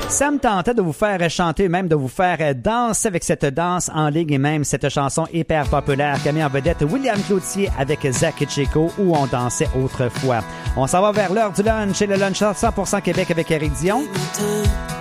Ça me tentait de vous faire chanter, même de vous faire danser avec cette danse en ligne et même cette chanson hyper populaire qui a mis en vedette William Cloutier avec Zach et Chico où on dansait autrefois. On s'en va vers l'heure du lunch et le lunch 100% Québec avec Éric Dion.